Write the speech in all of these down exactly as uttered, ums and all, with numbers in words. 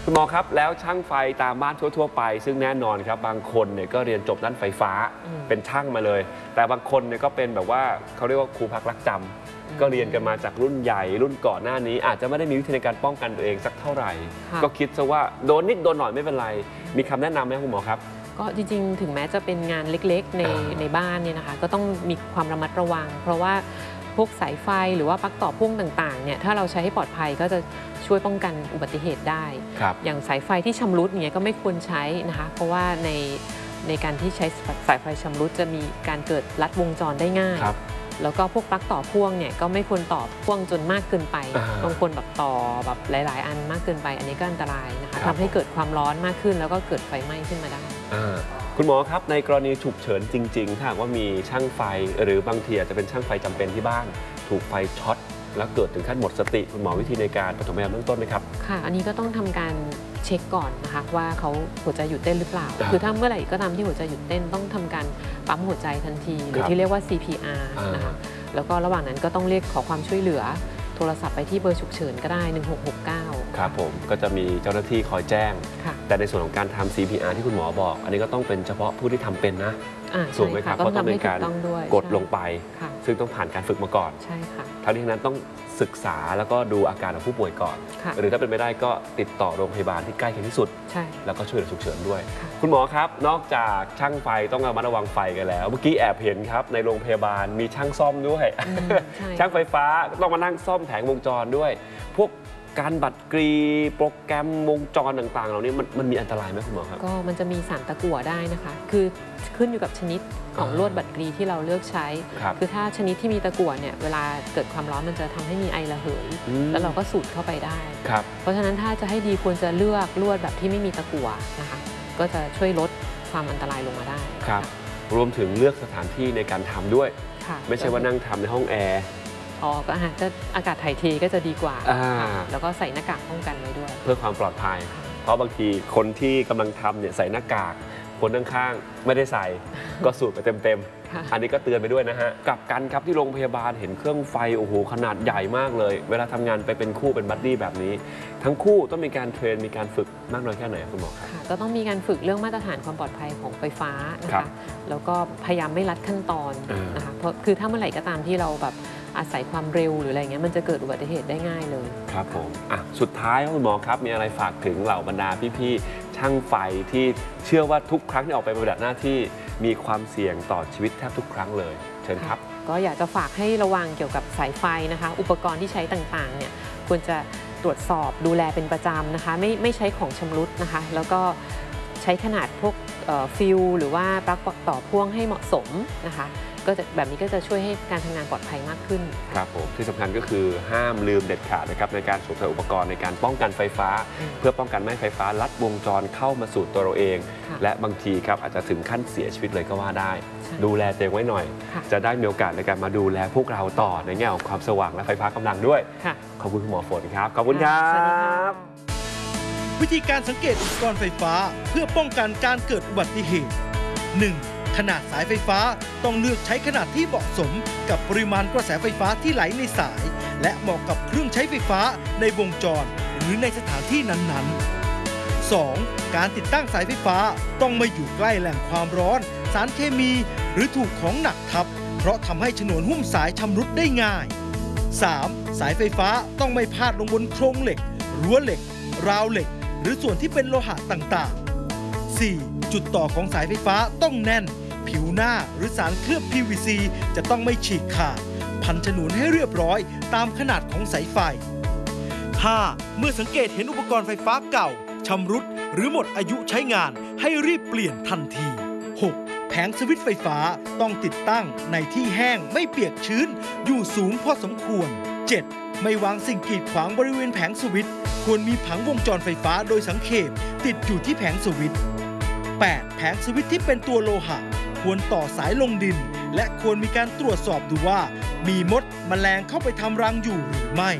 คุณหมอครับแล้วช่างไฟตามบ้านทั่วๆไปซึ่งแน่นอนครับบางคนเนี่ยก็เรียนจบด้านไฟฟ้าเป็นช่างมาเลยแต่บางคนเนี่ยก็เป็นแบบว่าเขาเรียกว่าครูพักรักจำก็เรียนกันมาจากรุ่นใหญ่รุ่นก่อนหน้านี้อาจจะไม่ได้มีวิธีในการป้องกันตัวเองสักเท่าไหร่ก็คิดซะว่าโดนนิดโดนหน่อยไม่เป็นไรมีคำแนะนำไหมคุณหมอครับก็จริงๆถึงแม้จะเป็นงานเล็กๆในในบ้านเนี่ยนะคะก็ต้องมีความระมัดระวังเพราะว่าพวกสายไฟหรือว่าปลั๊กต่อพ่วงต่างๆเนี่ยถ้าเราใช้ให้ปลอดภัยก็จะช่วยป้องกันอุบัติเหตุได้อย่างสายไฟที่ชำรุดเนี่ยก็ไม่ควรใช้นะคะเพราะว่าในในการที่ใช้สายไฟชำรุดจะมีการเกิดลัดวงจรได้ง่ายแล้วก็พวกปลั๊กต่อพ่วงเนี่ยก็ไม่ควรต่อพ่วงจนมากเกินไปบางคนแบบต่อแบบหลายๆอันมากเกินไปอันนี้ก็อันตรายนะคะทำให้เกิดความร้อนมากขึ้นแล้วก็เกิดไฟไหม้ขึ้นมาได้คุณหมอครับในกรณีฉุกเฉินจริงๆถ้าว่ามีช่างไฟหรือบางทีอาจจะเป็นช่างไฟจำเป็นที่บ้านถูกไฟช็อตแล้วเกิดถึงขั้นหมดสติคุณหมอวิธีในการปฐมพยาบาลเบื้องต้นไหมครับค่ะอันนี้ก็ต้องทำการเช็คก่อนนะคะว่าเขาหัวใจหยุดเต้นหรือเปล่าคือถ้าเมื่อไหร่ก็ตามที่หัวใจหยุดเต้นต้องทำการปั๊มหัวใจทันทีหรือที่เรียกว่า ซี พี อาร์ นะคะแล้วก็ระหว่างนั้นก็ต้องเรียกขอความช่วยเหลือโทรศัพท์ไปที่เบอร์ฉุกเฉินก็ได้หนึ่งหกหกเก้าครับผมก็จะมีเจ้าหน้าที่คอยแจ้งแต่ในส่วนของการทำ ซี พี อาร์ ที่คุณหมอบอกอันนี้ก็ต้องเป็นเฉพาะผู้ที่ทำเป็นนะถูกไหมครับเพราะต้องเป็นการกดลงไปซึ่งต้องผ่านการฝึกมาก่อนใช่ค่ะทั้งนี้นั้นต้องศึกษาแล้วก็ดูอาการของผู้ป่วยก่อนหรือถ้าเป็นไม่ได้ก็ติดต่อโรงพยาบาลที่ใกล้เคียงที่สุดแล้วก็ช่วยเหลือฉุกเฉินด้วยคุณหมอครับนอกจากช่างไฟต้องระมัดระวังไฟกันแล้วเมื่อกี้แอบเห็นครับในโรงพยาบาลมีช่างซ่อมด้วยช่างไฟฟ้าต้องมานั่งซ่อมแผงวงจรด้วยพวกการบัตรกรีโปรแกรมวงจรต่างๆเหล่านี้มันมันมีอันตรายไหมคุณหมอครับก็มันจะมีสารตะกั่วได้นะคะคือขึ้นอยู่กับชนิดของลวดบัตรกรีที่เราเลือกใช้คือถ้าชนิดที่มีตะกั่วเนี่ยเวลาเกิดความร้อนมันจะทำให้มีไอระเหยแล้วเราก็สูดเข้าไปได้เพราะฉะนั้นถ้าจะให้ดีควรจะเลือกลวดแบบที่ไม่มีตะกั่วนะคะก็จะช่วยลดความอันตรายลงมาได้ครับรวมถึงเลือกสถานที่ในการทำด้วยไม่ใช่ว่านั่งทำในห้องแอร์อ๋อก็อาจจะอากาศถ่ายเทก็จะดีกว่าแล้วก็ใส่หน้ากากป้องกันไว้ด้วยเพื่อความปลอดภัยเพราะบางทีคนที่กำลังทำเนี่ยใส่หน้ากากคนข้างๆไม่ได้ใส่ก็สูดไปเต็มๆอันนี้ก็เตือนไปด้วยนะฮะกับกันครับที่โรงพยาบาลเห็นเครื่องไฟโอ้โหขนาดใหญ่มากเลยเวลาทำงานไปเป็นคู่เป็นบัดดี้แบบนี้ทั้งคู่ต้องมีการเทรนมีการฝึกมากน้อยแค่ไหนคุณหมอครับก็ต้องมีการฝึกเรื่องมาตรฐานความปลอดภัยของไฟฟ้านะคะแล้วก็พยายามไม่ลัดขั้นตอนนะคะเพราะคือถ้าเมื่อไหร่ก็ตามที่เราแบบอาศัยความเร็วหรืออะไรเงี้ยมันจะเกิดอุบัติเหตุได้ง่ายเลยครับผมอ่ะสุดท้ายคุณหมอครับมีอะไรฝากถึงเหล่าบรรดาพี่ๆช่างไฟที่เชื่อว่าทุกครั้งที่ออกไปปฏิบัติหน้าที่มีความเสี่ยงต่อชีวิตแทบทุกครั้งเลยเชิญครับก็อยากจะฝากให้ระวังเกี่ยวกับสายไฟนะคะอุปกรณ์ที่ใช้ต่างๆเนี่ยควรจะตรวจสอบดูแลเป็นประจำนะคะไม่ไม่ใช้ของชำรุดนะคะแล้วก็ใช้ขนาดพวกฟิลหรือว่าปลั๊กต่อพ่วงให้เหมาะสมนะคะก็จะแบบนี้ก็จะช่วยให้การทำงานปลอดภัยมากขึ้นครับผมที่สำคัญก็คือห้ามลืมเด็ดขาดนะครับในการสวมใส่อุปกรณ์ในการป้องกันไฟฟ้าเพื่อป้องกันไม่ให้ไฟฟ้าลัดวงจรเข้ามาสู่ตัวเราเองและบางทีครับอาจจะถึงขั้นเสียชีวิตเลยก็ว่าได้ดูแลตัวเองไว้หน่อยจะได้มีโอกาสในการมาดูแลพวกเราต่อในแง่ของความสว่างและไฟฟ้ากำลังด้วยขอบคุณคุณหมอฝนครับขอบคุณครับวิธีการสังเกตอุปกรณ์ไฟฟ้าเพื่อป้องกันการเกิดอุบัติเหตุ หนึ่งขนาดสายไฟฟ้าต้องเลือกใช้ขนาดที่เหมาะสมกับปริมาณกระแสไฟฟ้าที่ไหลในสายและเหมาะกับเครื่องใช้ไฟฟ้าในวงจรหรือในสถานที่นั้นๆ สอง การติดตั้งสายไฟฟ้าต้องไม่อยู่ใกล้แหล่งความร้อนสารเคมีหรือถูกของหนักทับเพราะทำให้ฉนวนหุ้มสายชำรุดได้ง่าย สาม สายไฟฟ้าต้องไม่พาดลงบนโครงเหล็กรั้วเหล็กราวเหล็กหรือส่วนที่เป็นโลหะต่างๆ สี่ จุดต่อของสายไฟฟ้าต้องแน่นผิวหน้าหรือสารเคลือบ พี วี ซี จะต้องไม่ฉีกขาดพันฉนวนให้เรียบร้อยตามขนาดของสายไฟ ห้า เมื่อสังเกตเห็นอุปกรณ์ไฟฟ้าเก่าชำรุดหรือหมดอายุใช้งานให้รีบเปลี่ยนทันที หก แผงสวิตช์ไฟฟ้าต้องติดตั้งในที่แห้งไม่เปียกชื้นอยู่สูงพอสมควร เจ็ด ไม่วางสิ่งกีดขวางบริเวณแผงสวิตช์ควรมีผังวงจรไฟฟ้าโดยสังเขปติดอยู่ที่แผงสวิตช์ แปด แผงสวิตช์ที่เป็นตัวโลหะควรต่อสายลงดินและควรมีการตรวจสอบดูว่ามีมดแมลงเข้าไปทำรังอยู่หรือไม่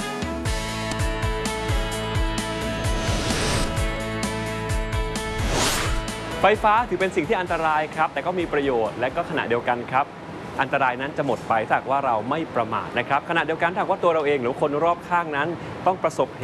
ไฟฟ้าถือเป็นสิ่งที่อันตรายครับแต่ก็มีประโยชน์และก็ขณะเดียวกันครับอันตรายนั้นจะหมดไปถ้าหากว่าเราไม่ประมาทนะครับขณะเดียวกันถ้าหากว่าตัวเราเองหรือคนรอบข้างนั้นต้องประสบเหตุ